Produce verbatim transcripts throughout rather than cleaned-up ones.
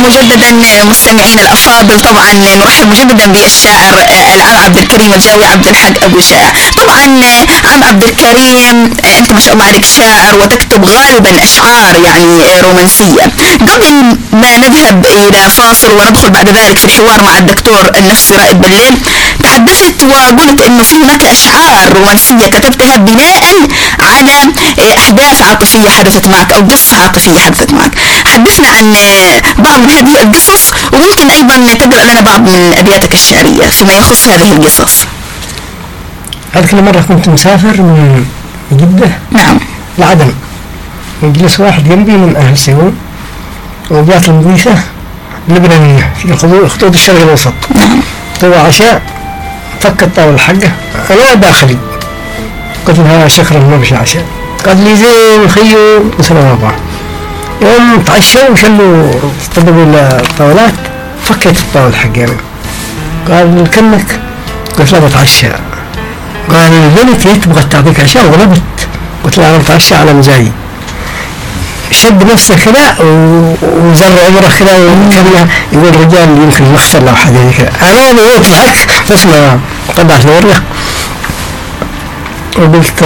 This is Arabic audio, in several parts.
مجددا مستمعين الأفاضل. طبعا نرحب مجددا بالشاعر العم عبد الكريم الجاوي عبد الحق أبو شاع. طبعا عم عبد الكريم أنت ما شاء الله عليك شاعر وتكتب غالبا أشعار يعني رومانسية. قبل ما نذهب إلى فاصل وندخل بعد ذلك في الحوار مع الدكتور النفسي رائد بالليل، تحدثت وقلت إنه في هناك أشعار رومانسية كتبتها بناء على أحداث عاطفية حدثت معك أو قصة عاطفية حدثت معك. حدثنا عن بعض من هذه القصص، وممكن أيضا تقرأ لنا بعض من أبياتك الشعرية فيما يخص هذه القصص. أذكر مرة كنت مسافر من جدة نعم لعدن، وجلس واحد جنبي من أهل سيون وجات المضيفة لبنانية في الخطوط الشرق الأوسط. نعم. طوى عشاء فكت طاولة حقه، أنا داخلي قلت لها شكرا ما بشي عشاء، قال لي زين خيو وسلام الله. يوم تعشوا وشلوا طبقوا الطاولات، فكت الطاولة حقي أنا، قال كنك؟ قلت لا بتعشى. قال البنت هي تبغى تعطيك عشاء وغلبت. قلت له أنا بتعشى على مزاجي. شد نفسه كذا وزر عمره كذا وكذا، يقول رجال يمكن نخسر لو حاجة زي كذا. أنا نويت ضحك بس ما طلعت ورقة وقلت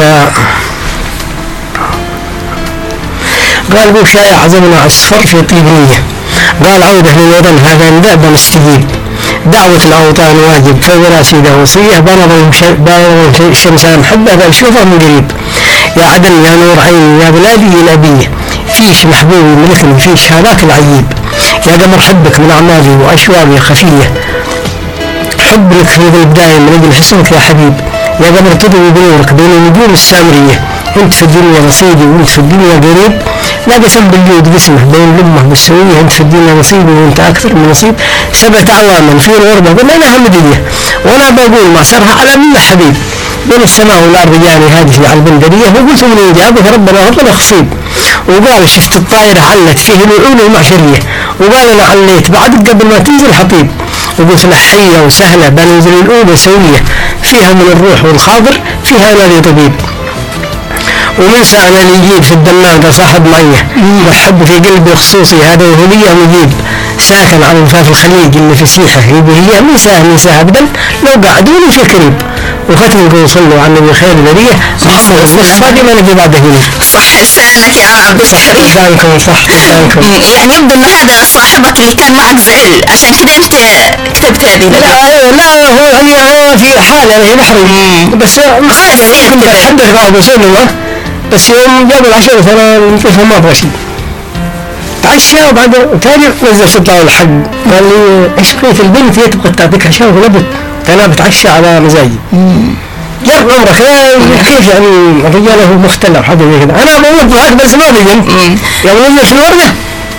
قال ابو شاي عزمنا عصفر في طيب نية، قال عودة للوطن هذا نداء بنستجيب، دعوة الأوطان واجب فورا سيدة وصية، بنظر الشمسان حبة بنشوفه من قريب. يا عدن يا نور عيني يا بلادي الأبية، فيش محبوبي ملكني فيش هذاك العيب. يا قمر حبك من أعمالي وأشواقي خفية، حب لك في البداية من أجل حسنك يا حبيب. يا قمر تضوي بنورك بين النجوم السامرية، انت في الدنيا نصيبي وانت في الدنيا قريب. لا قسم بالجود قسمه بين لمه بالسوية، انت في الدنيا نصيبي وانت اكثر من نصيب. سبعة اعواما في الغربة قلنا لها مدية، وانا بقول ما صرها على من حبيب. بين السماء والارض جاني هذه على البندرية، وقلت من اجابك ربنا هطل خصيب. وقال شفت الطائرة علت فيه الوعول المعشرية، وقال انا عليت بعد قبل ما تنزل حطيب. وقلت له حية وسهلة بننزل الأولى سوية، فيها من الروح والخاطر فيها نادي طبيب. ومن سأنا يجيب في الدمام صاحب مية، وحب في قلبي خصوصي هذا وهلية مجيب. ساكن على الفاف الخليج اللي في سيحة هي من ساه من ساه أبدا لو قعدوني في قريب. وختم يقول صلوا على النبي خير البرية محمد الصادق ما نجي بعده هنا. صح لسانك يا عبد الكريم. لسانكم صح لسانكم. يعني يبدو ان هذا صاحبك اللي كان معك زعل عشان كده انت كتبت هذه. لا لا هو هي هو في حال يعني هي بحري بس يعني كنت أحدث بعض وسلم، بس يوم جاب العشاء مثلا كيف ما بغشي تعشى وبعد تاني نزل طلع الحق قال لي ايش بقيت البنت هي تبغى تعطيك عشاء وغلبت، انا بتعشى على مزاجي. جرب عمرك كيف يعني الرجال هو مختلف حاجه زي كذا. انا بقول ضحك بس ما بين يعني نزل في الورقه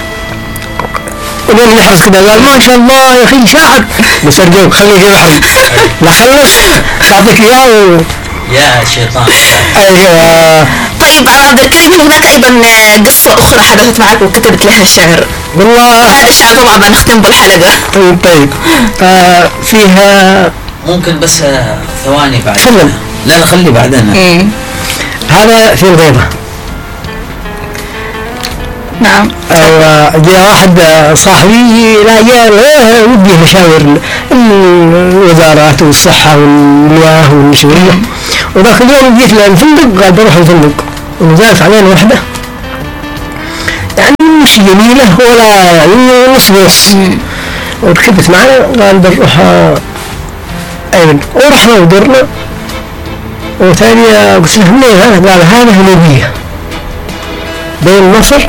ولين يحرص كذا قال ما شاء الله يا اخي شاعر بس ارجوك خليه في بحري لا خلص تعطيك اياه يا شيطان. ايوه. طيب عبد الكريم هناك ايضا قصة اخرى حدثت معك وكتبت لها شعر. والله هذا الشعر طبعا بنختم بالحلقة. طيب طيب آه فيها ممكن بس ثواني بعد. تفضل. لا لا خلي بعدين. هذا في الغيبة. نعم. أو جاء واحد صاحبي لا جاء ودي مشاور الوزارات والصحة والمياه والنسوية، وذاك اليوم جيت للفندق قال بروح الفندق ونزلت علينا واحدة يعني مش جميلة ولا يعني نص نص، وركبت معنا قال بنروح أيضا ورحنا ودرنا. وثانية قلت له منين هذا؟ قال هذا هنوبية بين مصر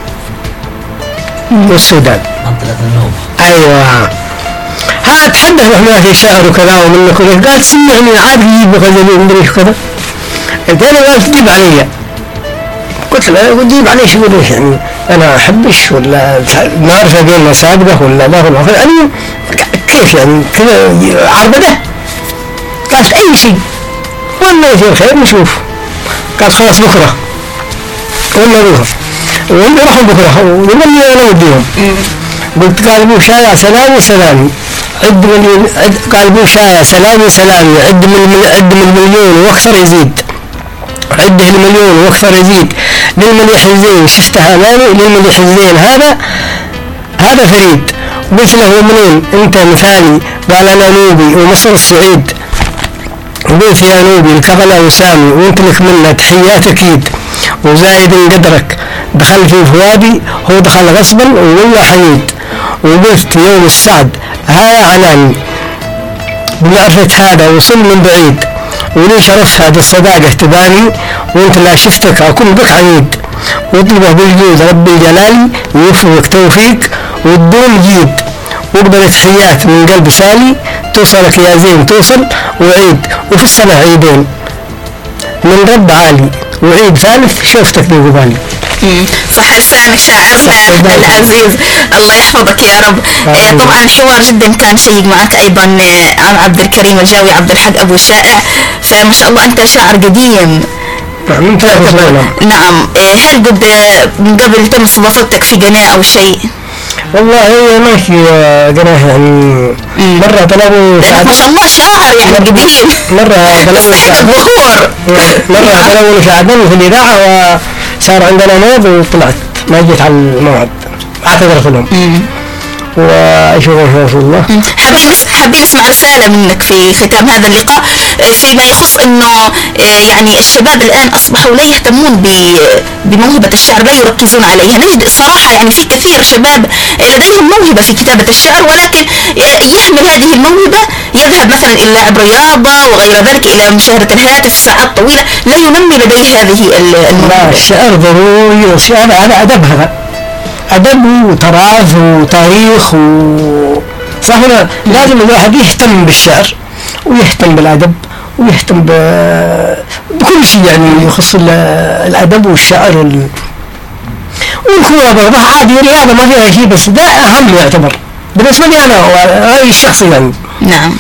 والسودان منطقة النوبة. ايوه. ها تحدث احنا في شعر وكذا ومنك وله قال سمعني عاد يجيب غزل ومدري كذا. الثاني قال تجيب علي. قلت له تجيب علي شو يقول يعني انا احبش ولا نعرف بيننا سابقه ولا ما هو يعني كيف يعني كذا عربده. قالت اي شيء والله يصير خير نشوف. قالت خلاص بكره ولا نروح ونروح بكره ونمني انا وديهم. قلت قال ابو شايع سلامي سلامي عد من عد قال ابو شايع سلامي سلامي عد من عد من المليون واكثر يزيد، عده المليون واكثر يزيد. للمليح الزين شفتها امامي للمليح الزين هذا هذا فريد. قلت له منين أنت مثالي؟ قال أنا نوبي ومصر الصعيد. قلت يا نوبي الكفلة وسامي وانت لك منا تحيات أكيد وزايد قدرك دخل في فؤادي هو دخل غصبا وهو حيد. وقلت يوم السعد هاي عناني بمعرفة هذا وصل من بعيد ولي شرف هذه الصداقة تباني وانت لا شفتك أكون بك عنيد. واطلبه بالجود رب الجلال يوفقك توفيق والدون جيد واقبل تحيات من قلب سالي توصلك يا زين توصل وعيد وفي السنة عيدين من رب عالي وعيد ثالث شوفتك بقبالي. صح لسانك شاعرنا العزيز الله يحفظك يا رب. آه طبعا الحوار جدا كان شيق معك ايضا عم عبد الكريم الجاوي عبد الحق ابو شائع فما شاء الله انت شاعر قديم. نعم. نعم. آه هل قد من قبل تم استضافتك في قناة او شيء؟ والله هي ماشي قناة يعني مرة طلبوا شاعر ما شاء الله شاعر يعني قديم مرة طلبوا شاعر بخور مرة طلبوا شاعر في الإذاعة وصار عندنا موعد وطلعت ما جيت على الموعد اعتذرت لهم. واشوف رسول الله. حابين حابين نسمع رسالة منك في ختام هذا اللقاء فيما يخص انه يعني الشباب الان اصبحوا لا يهتمون بموهبة الشعر لا يركزون عليها. نجد صراحة يعني في كثير شباب لديهم موهبة في كتابة الشعر ولكن يحمل هذه الموهبة يذهب مثلا الى لعب رياضة وغير ذلك الى مشاهدة الهاتف ساعات طويلة لا ينمي لديه هذه الموهبة. الشعر ضروري. الشعر هذا ادب هذا أدب وتراث وتاريخ و صحنا لازم الواحد يهتم بالشعر ويهتم بالأدب ويهتم ب... بكل شيء يعني يخص الأدب والشعر وال... والكورة برضه عادي رياضة ما فيها شيء بس ده أهم يعتبر بالنسبة لي أنا رأيي الشخصي يعني. نعم.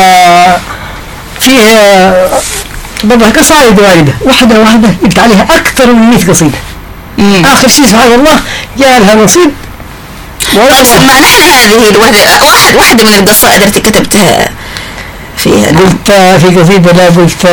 وفيه برضه قصائد واردة واحدة واحدة قلت عليها أكثر من مئة قصيدة. مم. آخر شيء سبحان الله جاء لها نصيب. طيب سمعنا احنا هذه الوحدة واحد واحدة من القصائد التي كتبتها فيها. قلت في قصيدة لا قلت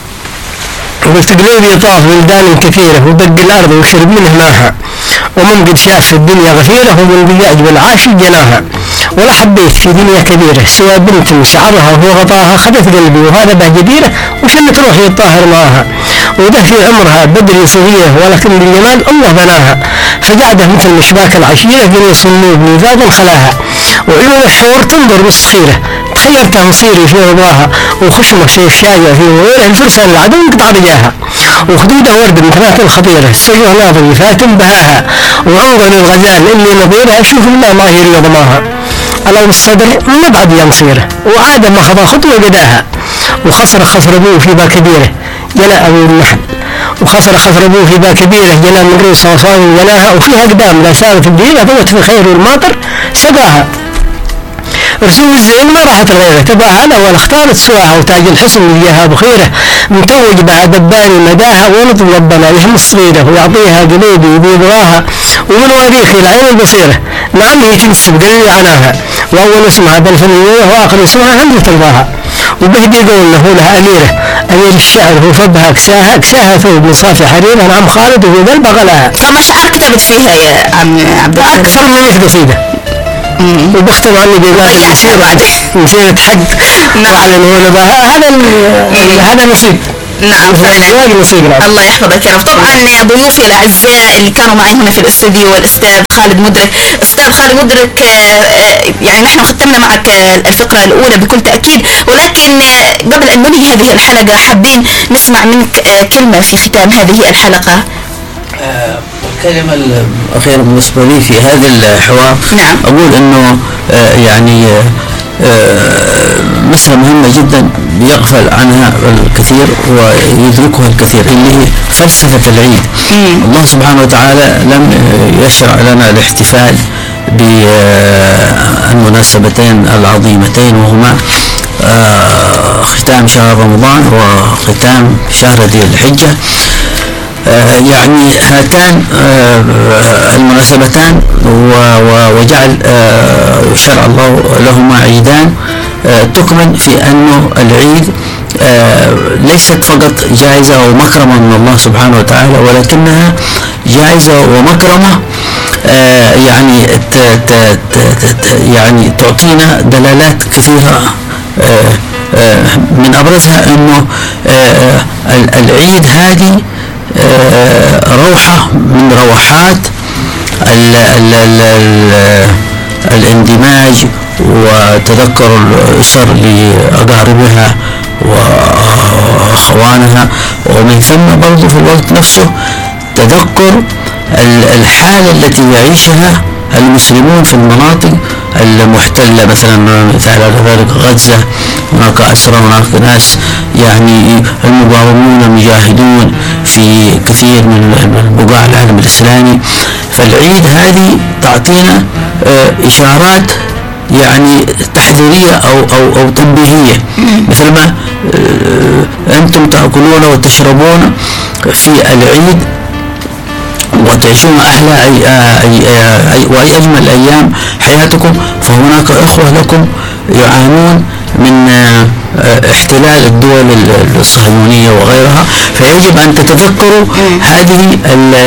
قلت قلوبي طاف ولدان كثيرة ودق الأرض وشرب منه ماها ومن قد شاف في الدنيا غفيرة ومن قد يعجب العاشق جناها ولا حبيت في دنيا كبيرة سوى بنت شعرها وهو غطاها خذت قلبي وهذا به جديرة وشلت روحي الطاهر معها وده في عمرها بدري صغيرة ولكن بالجمال الله بناها فقعدة مثل مشباك العشيرة قنيص النوب ميزادا خلاها وعيون الحور تنظر بالصخيرة تخيرتها مصيري في رضاها وخشمة سيف شايع في وغيره الفرسان العدو انقطع رجاها وخدودها ورد مثلات الخطيرة السجوه ناظري فاتن بهاها وعنظر الغزال اللي نظيرها اشوف الله ما هي رضماها على الصدر ما بعد ينصيره وعاد ما خضى خطوة قداها وخسر خسر ابوه في با كبيره جلاء ابو النحل وخسر خسر ابوه في با كبيره جلاء من رؤوس وصاوي جلاها وفيها اقدام لا سالت الدين ضوت في الخير والماطر سقاها رسول الزين ما راحت غيره تباها لا ولا اختارت سواها وتاج الحسن وياها بخيره متوج بها دباني مداها ونطل ربنا يهم الصغيره ويعطيها قلوبي وبيضراها ومن واريخ العين البصيره نعم هي تنسب قلبي عناها واول اسمها بالفنيه واخر اسمها هم ترضاها وبهدي يقول له لها اميره امير الشعر هو فبها كساها كساها ثوب من صافي حرير نعم خالد وفي قلبها غلاها. كم شعر كتبت فيها يا عم عبد الكريم؟ اكثر من مئة قصيده. وبختم عني بقال مسيرة مسيرة حق وعلى الولد هذا هذا نصيب. نعم فعلا الله يحفظك يا رب. طبعا ضيوفي الاعزاء اللي كانوا معي هنا في الاستوديو والاستاذ خالد مدرك. استاذ خالد مدرك يعني نحن ختمنا معك الفقرة الاولى بكل تأكيد ولكن قبل ان ننهي هذه الحلقة حابين نسمع منك كلمة في ختام هذه الحلقة. الكلمة الأخيرة بالنسبة لي في هذا الحوار. نعم. أقول أنه يعني مسألة مهمة جدا يغفل عنها الكثير ويدركها الكثير اللي هي فلسفة العيد. مم. الله سبحانه وتعالى لم يشرع لنا الاحتفال بالمناسبتين العظيمتين وهما ختام شهر رمضان وختام شهر ذي الحجة. يعني هاتان المناسبتان وجعل شرع الله لهما عيدان تكمن في أنه العيد ليست فقط جائزة ومكرمة من الله سبحانه وتعالى ولكنها جائزة ومكرمة آه يعني ت ت ت ت يعني تعطينا دلالات كثيرة. آه آه من أبرزها أنه آه العيد هذه آه روحة من روحات ال ال ال ال الاندماج وتذكر الأسر لأقاربها وأخوانها، ومن ثم برضو في الوقت نفسه تذكر الحالة التي يعيشها المسلمون في المناطق المحتلة، مثلا مثال ذلك غزة، هناك أسرى، هناك ناس يعني المقاومون المجاهدون في كثير من بقاع العالم الإسلامي. فالعيد هذه تعطينا إشارات يعني تحذيرية أو, أو, أو تنبيهية، مثل ما أنتم تأكلون وتشربون في العيد وتعيشون أحلى أي أي أي وأي أجمل أيام حياتكم، فهناك إخوة لكم يعانون من احتلال الدول الصهيونية وغيرها، فيجب أن تتذكروا هذه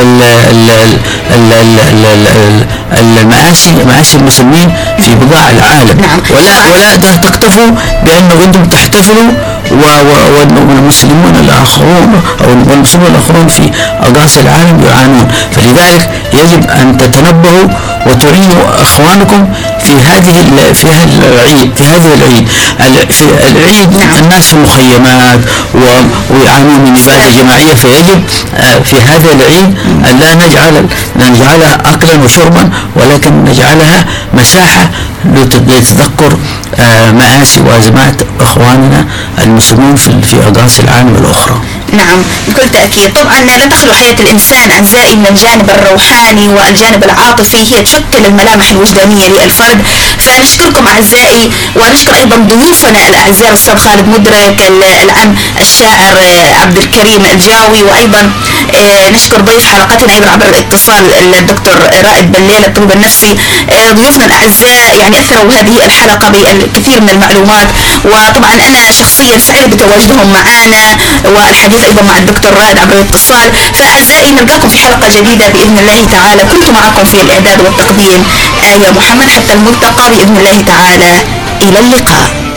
المآسي مآسي المسلمين في بقاع العالم. ولا ولا تكتفوا بأنه أنتم تحتفلوا والمسلمون الآخرون أو المسلمون الآخرون في أقاصي العالم يعانون. فلذلك يجب أن تتنبهوا وتعينوا أخوانكم في هذه في هذا العيد في هذه العيد في العيد الناس في مخيمات ويعانون من إبادة جماعية، فيجب في هذا العيد أن لا نجعل نجعلها أكلا وشربا، ولكن نجعلها مساحة لتذكر مآسي وأزمات أخواننا المسلمون في في أقاصي العالم الأخرى. نعم بكل تأكيد. طبعا لا تخلو حياة الإنسان عن زائي من الجانب الروحاني والجانب العاطفي، هي تشكل الملامح الوجدانية للفرد. فنشكركم أعزائي، ونشكر أيضا ضيوفنا الأعزاء الأستاذ خالد مدرك، العم الشاعر عبد الكريم الجاوي، وأيضا نشكر ضيف حلقتنا أيضا عبر الاتصال الدكتور رائد بليل الطبيب النفسي. ضيوفنا الأعزاء يعني أثروا هذه الحلقة بالكثير من المعلومات، وطبعا أنا شخصيا سعيدة بتواجدهم معنا والحديث أيضا مع الدكتور رائد عبر الاتصال. فأعزائي نلقاكم في حلقة جديدة بإذن الله تعالى. كنت معكم في الإعداد والتقديم آية محمد، حتى الملتقى بإذن الله تعالى، إلى اللقاء.